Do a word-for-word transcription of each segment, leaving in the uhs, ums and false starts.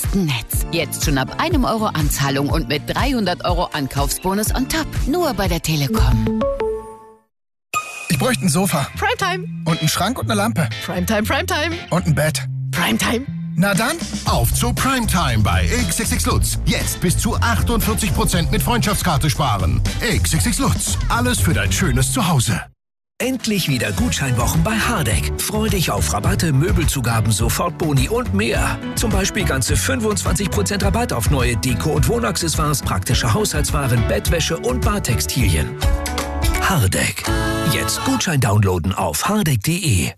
Westennetz. Jetzt schon ab einem Euro Anzahlung und mit dreihundert Euro Ankaufsbonus on top. Nur bei der Telekom. Ich bräuchte ein Sofa. Primetime. Und einen Schrank und eine Lampe. Primetime, Primetime. Und ein Bett. Primetime. Na dann, auf zu Primetime bei X X X Lutz. Jetzt bis zu achtundvierzig Prozent mit Freundschaftskarte sparen. X X X Lutz. Alles für dein schönes Zuhause. Endlich wieder Gutscheinwochen bei Hardegg. Freu dich auf Rabatte, Möbelzugaben, Sofortboni und mehr. Zum Beispiel ganze fünfundzwanzig Prozent Rabatt auf neue Deko- und Wohnaccessoires, praktische Haushaltswaren, Bettwäsche und Badtextilien. Hardegg. Jetzt Gutschein downloaden auf hardegg punkt de.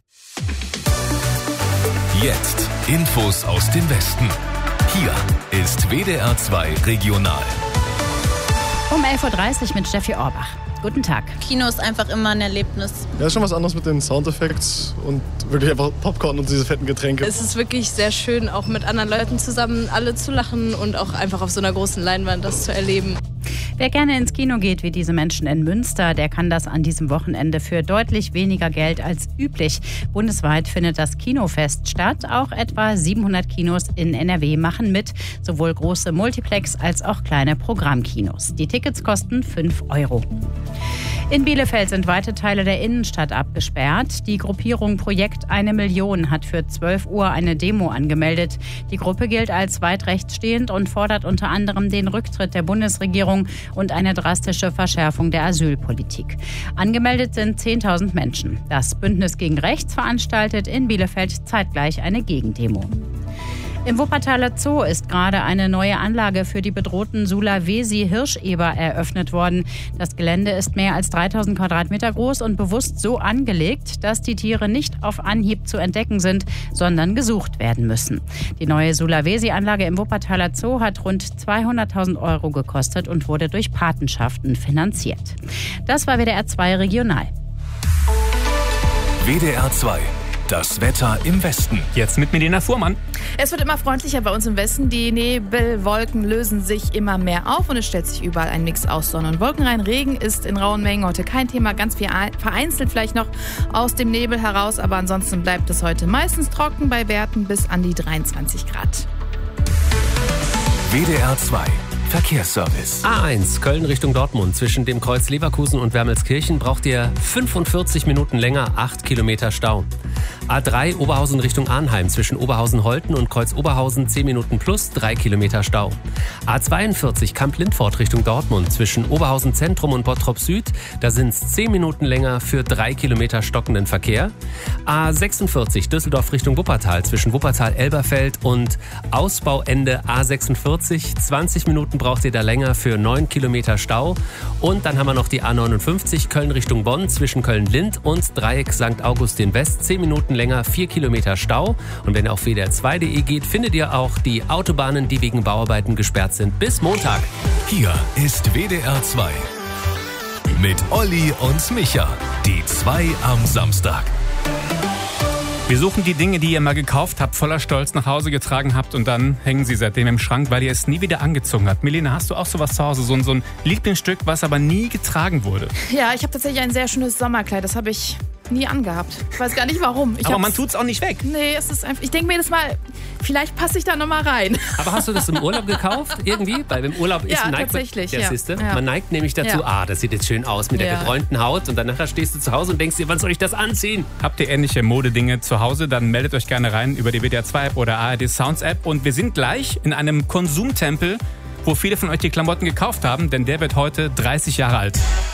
Jetzt Infos aus dem Westen. Hier ist W D R zwei Regional. Um elf Uhr dreißig mit Steffi Orbach. Guten Tag. Kino ist einfach immer ein Erlebnis. Ja, ist schon was anderes mit den Soundeffekts und wirklich einfach Popcorn und diese fetten Getränke. Es ist wirklich sehr schön, auch mit anderen Leuten zusammen alle zu lachen und auch einfach auf so einer großen Leinwand das zu erleben. Wer gerne ins Kino geht, wie diese Menschen in Münster, der kann das an diesem Wochenende für deutlich weniger Geld als üblich. Bundesweit findet das Kinofest statt. Auch etwa siebenhundert Kinos in N R W machen mit, sowohl große Multiplex- als auch kleine Programmkinos. Die Tickets kosten fünf Euro. In Bielefeld sind weite Teile der Innenstadt abgesperrt. Die Gruppierung Projekt Eine Million hat für zwölf Uhr eine Demo angemeldet. Die Gruppe gilt als weit rechtsstehend und fordert unter anderem den Rücktritt der Bundesregierung und eine drastische Verschärfung der Asylpolitik. Angemeldet sind zehntausend Menschen. Das Bündnis gegen Rechts veranstaltet in Bielefeld zeitgleich eine Gegendemo. Im Wuppertaler Zoo ist gerade eine neue Anlage für die bedrohten Sulawesi-Hirscheber eröffnet worden. Das Gelände ist mehr als dreitausend Quadratmeter groß und bewusst so angelegt, dass die Tiere nicht auf Anhieb zu entdecken sind, sondern gesucht werden müssen. Die neue Sulawesi-Anlage im Wuppertaler Zoo hat rund zweihunderttausend Euro gekostet und wurde durch Patenschaften finanziert. Das war W D R zwei Regional. W D R zwei. Das Wetter im Westen. Jetzt mit Milena Fuhrmann. Es wird immer freundlicher bei uns im Westen. Die Nebelwolken lösen sich immer mehr auf und es stellt sich überall ein Mix aus Sonne und Wolken rein. Regen ist in rauen Mengen heute kein Thema. Ganz viel vereinzelt vielleicht noch aus dem Nebel heraus. Aber ansonsten bleibt es heute meistens trocken bei Werten bis an die dreiundzwanzig Grad. W D R zwei. Verkehrsservice. A eins, Köln Richtung Dortmund. Zwischen dem Kreuz Leverkusen und Wermelskirchen braucht ihr fünfundvierzig Minuten länger, acht Kilometer Stau. A drei, Oberhausen Richtung Arnheim. Zwischen Oberhausen-Holten und Kreuz Oberhausen zehn Minuten plus, drei Kilometer Stau. A zweiundvierzig, Kamp-Lindfort Richtung Dortmund. Zwischen Oberhausen Zentrum und Bottrop Süd. Da sind es zehn Minuten länger für drei Kilometer stockenden Verkehr. A sechsundvierzig, Düsseldorf Richtung Wuppertal. Zwischen Wuppertal-Elberfeld und Ausbauende A sechsundvierzig. zwanzig Minuten braucht ihr da länger für neun Kilometer Stau. Und dann haben wir noch die A neunundfünfzig, Köln Richtung Bonn. Zwischen Köln-Lind und Dreieck Sankt Augustin West. zehn Minuten länger, vier Kilometer Stau. Und wenn ihr auf W D R zwei punkt de geht, findet ihr auch die Autobahnen, die wegen Bauarbeiten gesperrt sind. Bis Montag. Hier ist W D R zwei. Mit Olli und Micha. Die zwei am Samstag. Wir suchen die Dinge, die ihr mal gekauft habt, voller Stolz nach Hause getragen habt und dann hängen sie seitdem im Schrank, weil ihr es nie wieder angezogen habt. Milena, hast du auch sowas zu Hause? So ein, so ein Lieblingsstück, was aber nie getragen wurde? Ja, ich habe tatsächlich ein sehr schönes Sommerkleid. Das habe ich nie angehabt. Ich weiß gar nicht warum. Ich aber man tut's auch nicht weg. Nee, es ist einfach. Ich denke mir jedes Mal, vielleicht passe ich da nochmal rein. Aber hast du das im Urlaub gekauft? Irgendwie? Weil im Urlaub ist ja, neigt tatsächlich. Man, ja, ja. siehste, ja. man neigt nämlich dazu, ja. ah, das sieht jetzt schön aus mit ja. der gebräunten Haut und dann nachher stehst du zu Hause und denkst dir, wann soll ich das anziehen? Habt ihr ähnliche Modedinge zu Hause? Dann meldet euch gerne rein über die W D R zwei App oder A R D Sounds App und wir sind gleich in einem Konsumtempel, wo viele von euch die Klamotten gekauft haben, denn der wird heute dreißig Jahre alt.